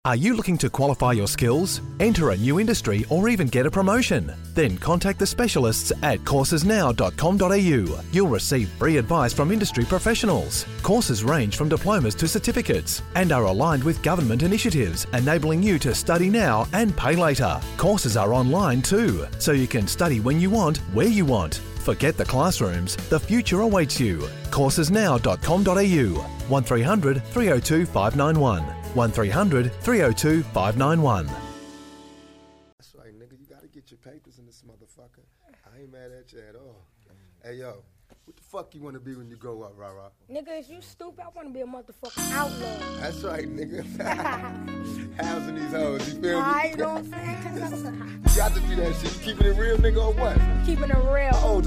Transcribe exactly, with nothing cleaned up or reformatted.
Are you looking to qualify your skills, enter a new industry, or even get a promotion? Then contact the specialists at courses now dot com dot a u. You'll receive free advice from industry professionals. Courses range from diplomas to certificates and are aligned with government initiatives, enabling you to study now and pay later. Courses are online too, so you can study when you want, where you want. Forget the classrooms, the future awaits you. courses now dot com dot a u. one three hundred, three oh two, five nine one. one three hundred, three oh two, five nine one. That's right, nigga. You got to get your papers in this motherfucker. I ain't mad at you at all. Hey, yo, what the fuck you want to be when you grow up, rah-rah? Nigga, is you stupid? I want to be a motherfucking outlaw. That's right, nigga. Housing these hoes, you feel Nah, me? you know what I'm saying? You got to do that shit. You keeping it real, nigga, or what? Keeping it real. How old